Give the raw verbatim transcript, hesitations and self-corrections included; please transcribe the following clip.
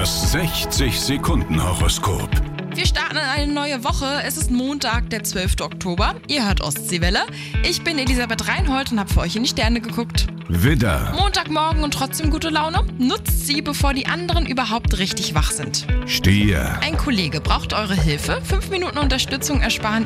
Das sechzig-Sekunden-Horoskop. Wir starten in eine neue Woche. Es ist Montag, der zwölfte Oktober. Ihr hört Ostseewelle. Ich bin Elisabeth Reinhold und habe für euch in die Sterne geguckt. Widder, Montagmorgen und trotzdem gute Laune? Nutzt sie, bevor die anderen überhaupt richtig wach sind. Stier, Ein Kollege braucht eure Hilfe. Fünf Minuten Unterstützung ersparen